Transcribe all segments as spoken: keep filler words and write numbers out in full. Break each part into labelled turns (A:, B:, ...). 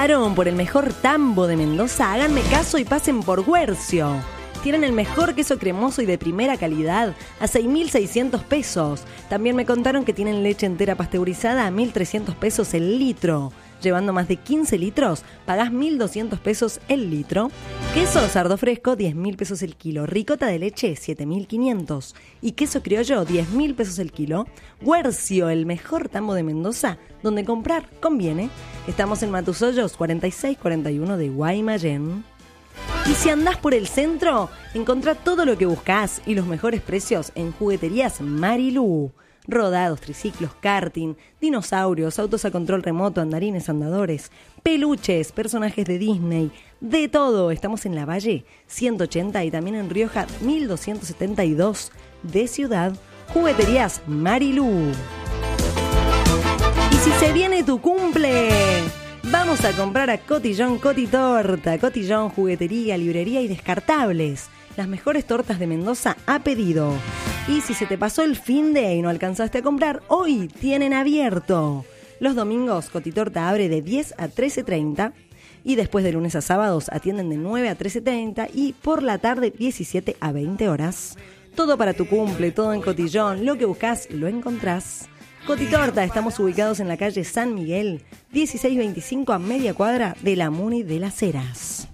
A: preguntaron por el mejor tambo de Mendoza? Háganme caso y pasen por Guercio. Tienen el mejor queso cremoso y de primera calidad a seis mil seiscientos pesos. También me contaron que tienen leche entera pasteurizada a mil trescientos pesos el litro. Llevando más de quince litros, pagás mil doscientos pesos el litro. Queso sardo fresco, diez mil pesos el kilo. Ricota de leche, siete mil quinientos. Y queso criollo, diez mil pesos el kilo. Guercio, el mejor tambo de Mendoza, donde comprar conviene. Estamos en Matusollos, cuarenta y seis cuarenta y uno de Guaymallén. Y si andás por el centro, encontrá todo lo que buscás y los mejores precios en Jugueterías Marilú. Rodados, triciclos, karting, dinosaurios, autos a control remoto, andarines, andadores, peluches, personajes de Disney, de todo. Estamos en La Valle ciento ochenta y también en Rioja mil doscientos setenta y dos de Ciudad. Jugueterías Marilú. Y si se viene tu cumple, vamos a comprar a Cotillón Cotitorta. Cotillón, juguetería, librería y descartables. Las mejores tortas de Mendoza a pedido. Y si se te pasó el finde y no alcanzaste a comprar, hoy tienen abierto. Los domingos Cotitorta abre de diez a trece treinta y después de lunes a sábados atienden de nueve a trece treinta y por la tarde diecisiete a veinte horas. Todo para tu cumple, todo en Cotillón. Lo que buscas lo encontrás. Cotitorta, estamos ubicados en la calle San Miguel, dieciséis veinticinco a media cuadra de la Muni de las Heras.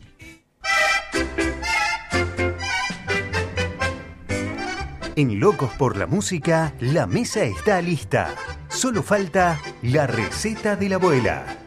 B: En Locos por la Música, la mesa está lista. Solo falta la receta de la abuela.